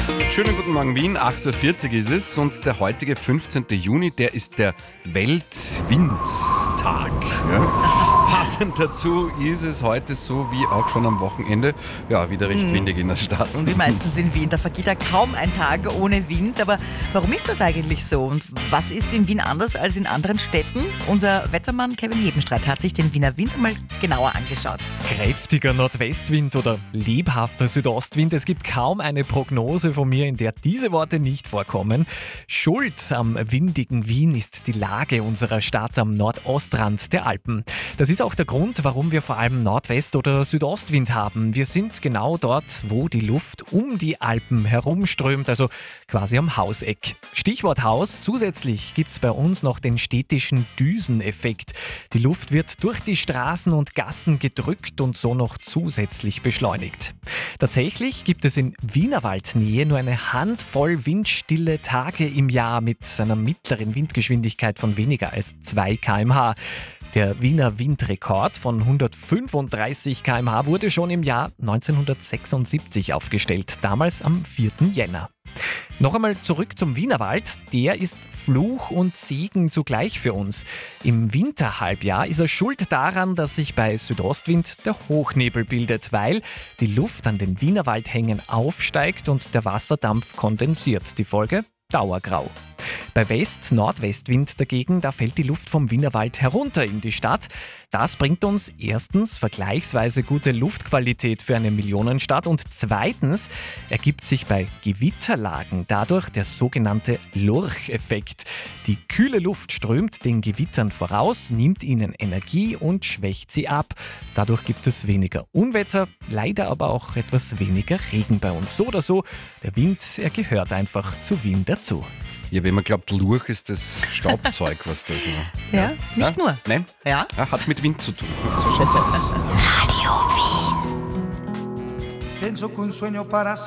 Schönen guten Morgen Wien, 8.40 Uhr ist es und der heutige 15. Juni, der ist der Weltwindtag. Ja. Passend dazu ist es heute so wie auch schon am Wochenende, ja, wieder recht windig in der Stadt. Und wie meistens in Wien, da vergeht ja kaum ein Tag ohne Wind. Aber warum ist das eigentlich so? Und was ist in Wien anders als in anderen Städten? Unser Wettermann Kevin Hebenstreit hat sich den Wiener Wind mal genauer angeschaut. Kräftiger Nordwestwind oder lebhafter Südostwind. Es gibt kaum eine Prognose von mir, in der diese Worte nicht vorkommen. Schuld am windigen Wien ist die Lage unserer Stadt am Nordostrand der Alpen. Das ist auch der Grund, warum wir vor allem Nordwest- oder Südostwind haben. Wir sind genau dort, wo die Luft um die Alpen herumströmt, also quasi am Hauseck. Stichwort Haus. Zusätzlich gibt es bei uns noch den städtischen Düseneffekt. Die Luft wird durch die Straßen und Gassen gedrückt und so noch zusätzlich beschleunigt. Tatsächlich gibt es in Wienerwaldnähe nur eine Handvoll windstille Tage im Jahr mit einer mittleren Windgeschwindigkeit von weniger als 2 km/h. Der Wiener Windrekord von 135 km/h wurde schon im Jahr 1976 aufgestellt, damals am 4. Jänner. Noch einmal zurück zum Wienerwald. Der ist Fluch und Segen zugleich für uns. Im Winterhalbjahr ist er schuld daran, dass sich bei Südostwind der Hochnebel bildet, weil die Luft an den Wienerwaldhängen aufsteigt und der Wasserdampf kondensiert. Die Folge? Dauergrau. Bei West-Nordwestwind dagegen, da fällt die Luft vom Wienerwald herunter in die Stadt. Das bringt uns erstens vergleichsweise gute Luftqualität für eine Millionenstadt und zweitens ergibt sich bei Gewitterlagen dadurch der sogenannte Lurch-Effekt. Die kühle Luft strömt den Gewittern voraus, nimmt ihnen Energie und schwächt sie ab. Dadurch gibt es weniger Unwetter, leider aber auch etwas weniger Regen bei uns. So oder so, der Wind, er gehört einfach zu Wien dazu. Ich habe immer geglaubt, Lurch ist das Staubzeug, was da so... Ja, nicht nur. Nein? Ja. Hat mit Wind zu tun. So schaut's aus. Penso que un sueño para